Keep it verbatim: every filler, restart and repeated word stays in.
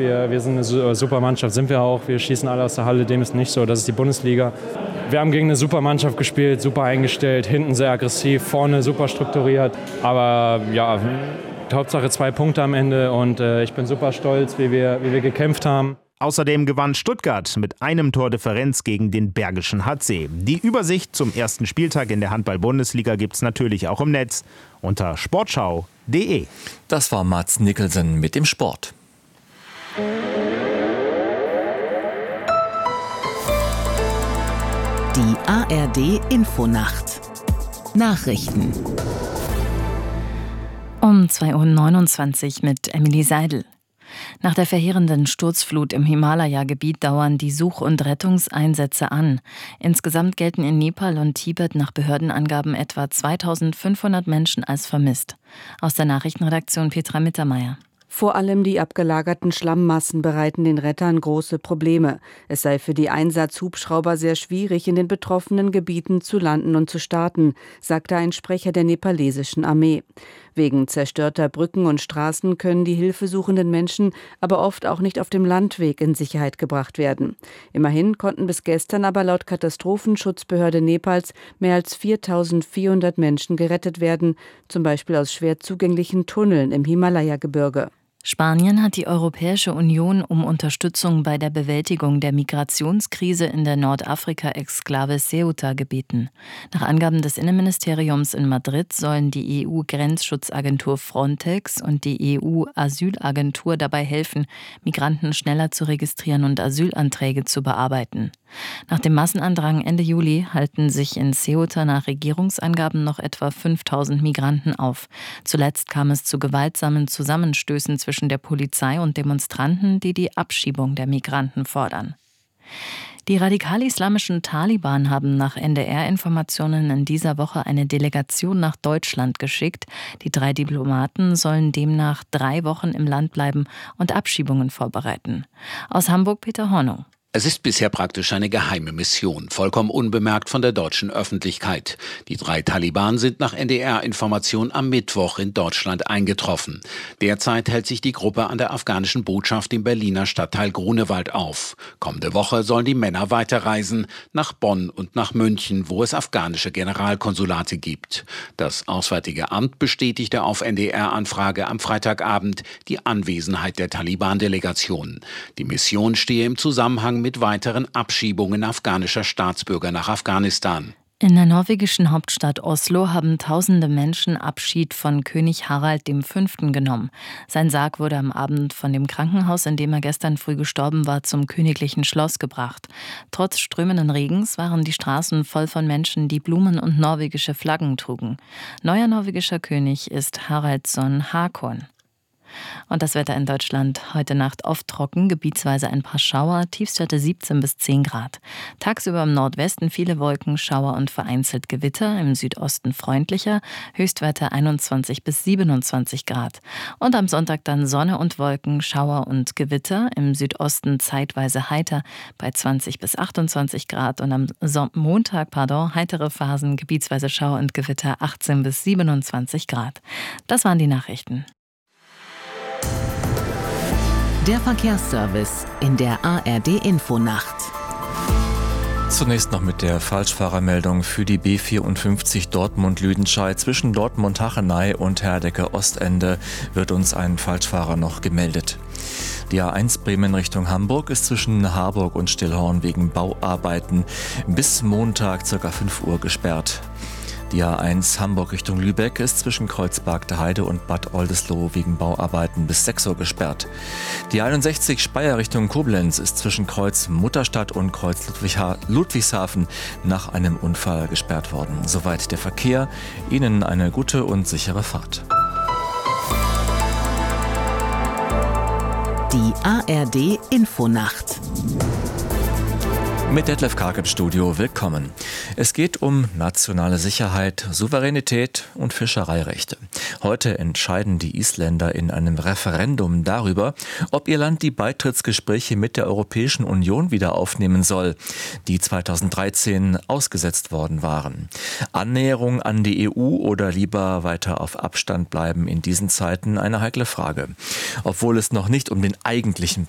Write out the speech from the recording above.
Wir, wir sind eine super Mannschaft, sind wir auch. Wir schießen alle aus der Halle, dem ist nicht so. Das ist die Bundesliga. Wir haben gegen eine super Mannschaft gespielt, super eingestellt, hinten sehr aggressiv, vorne super strukturiert. Aber ja, Hauptsache zwei Punkte am Ende und äh, ich bin super stolz, wie wir, wie wir gekämpft haben. Außerdem gewann Stuttgart mit einem Tor Differenz gegen den Bergischen H C. Die Übersicht zum ersten Spieltag in der Handball-Bundesliga gibt's natürlich auch im Netz unter sportschau punkt de. Das war Mats Nicholson mit dem Sport. Die A R D-Infonacht. Nachrichten. Um zwei Uhr neunundzwanzig mit Emily Seidel. Nach der verheerenden Sturzflut im Himalaya-Gebiet dauern die Such- und Rettungseinsätze an. Insgesamt gelten in Nepal und Tibet nach Behördenangaben etwa zweitausendfünfhundert Menschen als vermisst. Aus der Nachrichtenredaktion Petra Mittermeier. Vor allem die abgelagerten Schlammmassen bereiten den Rettern große Probleme. Es sei für die Einsatzhubschrauber sehr schwierig, in den betroffenen Gebieten zu landen und zu starten, sagte ein Sprecher der nepalesischen Armee. Wegen zerstörter Brücken und Straßen können die hilfesuchenden Menschen aber oft auch nicht auf dem Landweg in Sicherheit gebracht werden. Immerhin konnten bis gestern aber laut Katastrophenschutzbehörde Nepals mehr als viertausendvierhundert Menschen gerettet werden, zum Beispiel aus schwer zugänglichen Tunneln im Himalaya-Gebirge. Spanien hat die Europäische Union um Unterstützung bei der Bewältigung der Migrationskrise in der Nordafrika-Exklave Ceuta gebeten. Nach Angaben des Innenministeriums in Madrid sollen die E U-Grenzschutzagentur Frontex und die E U-Asylagentur dabei helfen, Migranten schneller zu registrieren und Asylanträge zu bearbeiten. Nach dem Massenandrang Ende Juli halten sich in Ceuta nach Regierungsangaben noch etwa fünftausend Migranten auf. Zuletzt kam es zu gewaltsamen Zusammenstößen zwischen der Polizei und Demonstranten, die die Abschiebung der Migranten fordern. Die radikal-islamischen Taliban haben nach N D R-Informationen in dieser Woche eine Delegation nach Deutschland geschickt. Die drei Diplomaten sollen demnach drei Wochen im Land bleiben und Abschiebungen vorbereiten. Aus Hamburg Peter Hornung. Es ist bisher praktisch eine geheime Mission, vollkommen unbemerkt von der deutschen Öffentlichkeit. Die drei Taliban sind nach N D R-Information am Mittwoch in Deutschland eingetroffen. Derzeit hält sich die Gruppe an der afghanischen Botschaft im Berliner Stadtteil Grunewald auf. Kommende Woche sollen die Männer weiterreisen, nach Bonn und nach München, wo es afghanische Generalkonsulate gibt. Das Auswärtige Amt bestätigte auf N D R-Anfrage am Freitagabend die Anwesenheit der Taliban-Delegation. Die Mission stehe im Zusammenhang mit weiteren Abschiebungen afghanischer Staatsbürger nach Afghanistan. In der norwegischen Hauptstadt Oslo haben tausende Menschen Abschied von König Harald der Fünfte genommen. Sein Sarg wurde am Abend von dem Krankenhaus, in dem er gestern früh gestorben war, zum königlichen Schloss gebracht. Trotz strömenden Regens waren die Straßen voll von Menschen, die Blumen und norwegische Flaggen trugen. Neuer norwegischer König ist Haraldsson Haakon. Und das Wetter in Deutschland heute Nacht oft trocken, gebietsweise ein paar Schauer, Tiefstwerte siebzehn bis zehn Grad. Tagsüber im Nordwesten viele Wolken, Schauer und vereinzelt Gewitter, im Südosten freundlicher, Höchstwerte einundzwanzig bis siebenundzwanzig Grad. Und am Sonntag dann Sonne und Wolken, Schauer und Gewitter, im Südosten zeitweise heiter bei zwanzig bis achtundzwanzig Grad und am Son- Montag, pardon, heitere Phasen, gebietsweise Schauer und Gewitter achtzehn bis siebenundzwanzig Grad. Das waren die Nachrichten. Der Verkehrsservice in der A R D-Infonacht. Zunächst noch mit der Falschfahrermeldung für die B vierundfünfzig Dortmund-Lüdenscheid. Zwischen Dortmund-Hachenay und Herdecke-Ostende wird uns ein Falschfahrer noch gemeldet. Die A eins Bremen Richtung Hamburg ist zwischen Harburg und Stillhorn wegen Bauarbeiten bis Montag ca. fünf Uhr gesperrt. Die A eins Hamburg Richtung Lübeck ist zwischen Kreuzberg der Heide und Bad Oldesloe wegen Bauarbeiten bis sechs Uhr gesperrt. Die einundsechzig Speyer Richtung Koblenz ist zwischen Kreuz Mutterstadt und Kreuz Ludwigha- Ludwigshafen nach einem Unfall gesperrt worden. Soweit der Verkehr. Ihnen eine gute und sichere Fahrt. Die A R D-Infonacht. Mit Detlef Karg im Studio, willkommen. Es geht um nationale Sicherheit, Souveränität und Fischereirechte. Heute entscheiden die Isländer in einem Referendum darüber, ob ihr Land die Beitrittsgespräche mit der Europäischen Union wieder aufnehmen soll, die zweitausenddreizehn ausgesetzt worden waren. Annäherung an die E U oder lieber weiter auf Abstand bleiben in diesen Zeiten eine heikle Frage. Obwohl es noch nicht um den eigentlichen